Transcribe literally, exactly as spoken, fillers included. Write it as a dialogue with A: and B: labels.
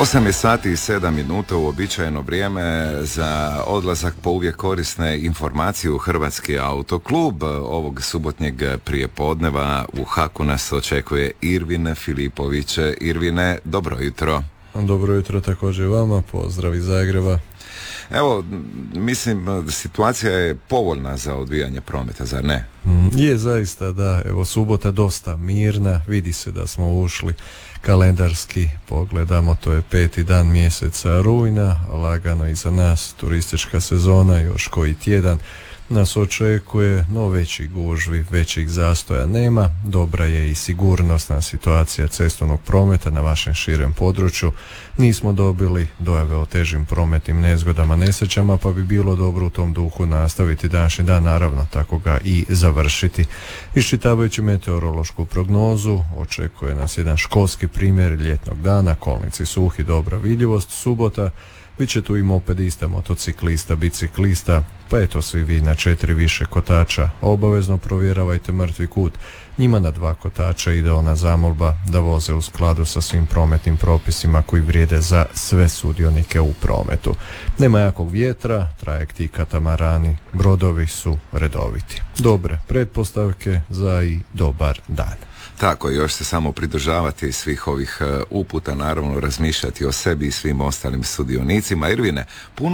A: osam je sati i sedam minuta, uobičajeno vrijeme za odlazak po uvijek korisne informacije u Hrvatski autoklub. Ovog subotnjeg prijepodneva u Haku nas očekuje Irvin Filipović. Irvine, dobro jutro.
B: Dobro jutro također vama, pozdrav iz Zagreba.
A: Evo, mislim, situacija je povoljna za odvijanje prometa, zar ne?
B: Je, zaista, da. Evo, subota dosta mirna, vidi se da smo ušli kalendarski, pogledamo, to je peti dan mjeseca rujna, lagano iza nas turistička sezona, još koji tjedan nas očekuje, no većih gužvi, većih zastoja nema. Dobra je i sigurnosna situacija cestovnog prometa na vašem širem području. Nismo dobili dojave o težim prometnim nezgodama, nesrećama, pa bi bilo dobro u tom duhu nastaviti današnji dan, naravno tako ga i završiti. Iščitavajući meteorološku prognozu, očekuje nas jedan školski primjer ljetnog dana, kolnici suhi, dobra vidljivost, subota. Biće tu i mopedista, motociklista, biciklista, pa eto svi vi na četiri više kotača. Obavezno provjeravajte mrtvi kut. Njima na dva kotača ide ona zamolba da voze u skladu sa svim prometnim propisima koji vrijede za sve sudionike u prometu. Nema jakog vjetra, trajekti i katamarani, brodovi su redoviti. Dobre pretpostavke za i dobar dan.
A: Tako, još se samo pridržavati svih ovih uputa, naravno razmišljati o sebi i svim ostalim sudionicima. Irvine, puno